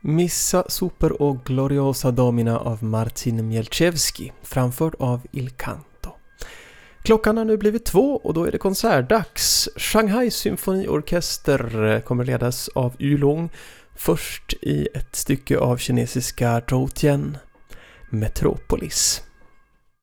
Missa Super och Gloriosa Domina av Marcin Mielczewski, framförd av Il Canto. Klockan har nu blivit 2 och då är det konsertdags. Shanghai Symfoniorkester kommer ledas av Yulong, först i ett stycke av kinesiska Zhou Tian, Metropolis.